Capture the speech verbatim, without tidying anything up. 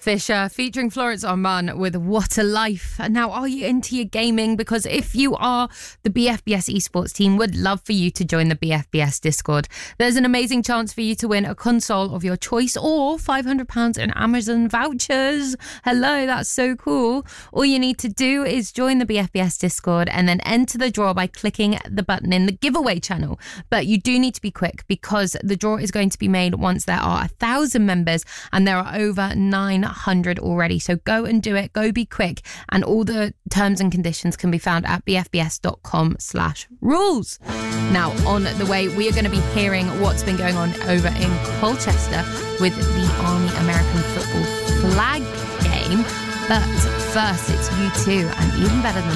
Fisher featuring Florence Arman with What a Life. Now, are you into your gaming? Because if you are, the B F B S esports team would love for you to join the B F B S Discord. There's an amazing chance for you to win a console of your choice or five hundred pounds in Amazon vouchers. Hello, that's so cool. All you need to do is join the B F B S Discord and then enter the draw by clicking the button in the giveaway channel. But you do need to be quick because the draw is going to be made once there are a thousand members, and there are over nine hundred already. So go and do it. Go be quick. And all the terms and conditions can be found at bfbs.com slash rules. Now, on the way, we are going to be hearing what's been going on over in Colchester with the Army American football flag game. But first, it's U two and Even Better Than